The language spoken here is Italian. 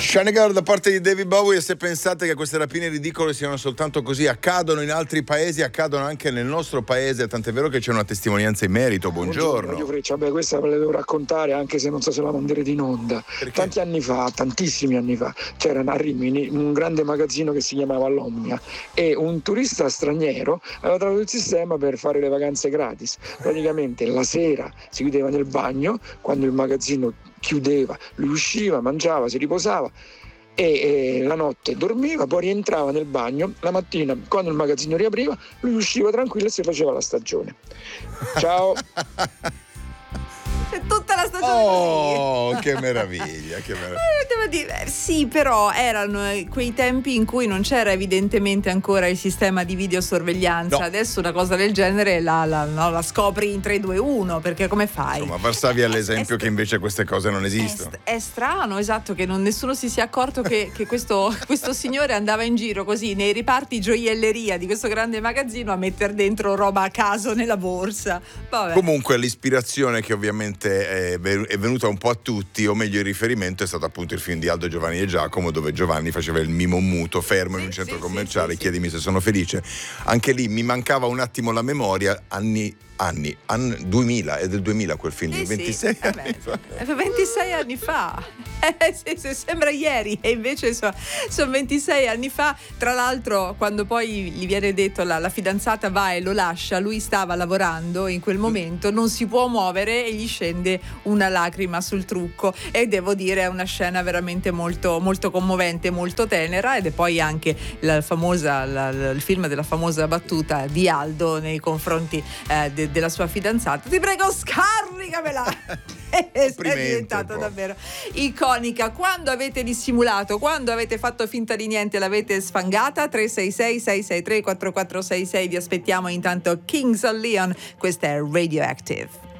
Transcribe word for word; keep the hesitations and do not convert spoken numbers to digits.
Shine da parte di David Bowie. E se pensate che queste rapine ridicole siano soltanto così, accadono in altri paesi, accadono anche nel nostro paese, tant'è vero che c'è una testimonianza in merito. Buongiorno. Buongiorno Freccia, beh, questa ve la devo raccontare anche se non so se la manderete in onda. Perché? Tanti anni fa, tantissimi anni fa, c'era a Rimini un grande magazzino che si chiamava l'Omnia e un turista straniero aveva trovato il sistema per fare le vacanze gratis. Praticamente la sera si chiudeva nel bagno, quando il magazzino chiudeva, lui usciva, mangiava, si riposava e, e la notte dormiva, poi rientrava nel bagno, la mattina quando il magazzino riapriva lui usciva tranquillo e si faceva la stagione. Ciao. Tutta la stagione Oh, così. che meraviglia, che meraviglia. Eh, devo dire, sì, però erano quei tempi in cui non c'era evidentemente ancora il sistema di videosorveglianza. No. Adesso una cosa del genere la, la, no, la scopri in tre due uno, perché come fai? Insomma, Varsavia è l'esempio È- che invece queste cose non È, esistono. st- è strano, esatto, che non, nessuno si sia accorto che, che questo, questo signore andava in giro così nei riparti gioielleria di questo grande magazzino a mettere dentro roba a caso nella borsa. Vabbè. Comunque l'ispirazione che ovviamente è è venuta un po' a tutti, o meglio il riferimento è stato appunto il film di Aldo, Giovanni e Giacomo, dove Giovanni faceva il mimo muto fermo in un centro sì, commerciale. sì, sì, Chiedimi se sono felice. Anche lì mi mancava un attimo la memoria. Anni anni, anni duemila, è del duemila quel film, Sì, ventisei sì, anni vabbè, fa. ventisei anni fa. Eh, sì, sì, sembra ieri e invece sono son ventisei anni fa. Tra l'altro quando poi gli viene detto la, la fidanzata va e lo lascia, lui stava lavorando in quel momento, non si può muovere e gli scende una lacrima sul trucco e devo dire è una scena veramente molto, molto commovente, molto tenera, ed è poi anche la famosa, la, il film della famosa battuta di Aldo nei confronti eh, de, della sua fidanzata: ti prego scaricamela. È diventato davvero iconica. Quando avete dissimulato, quando avete fatto finta di niente, l'avete sfangata. Tre sei sei sei sei tre quattro quattro sei sei, vi aspettiamo. Intanto Kings of Leon, questa è Radioactive.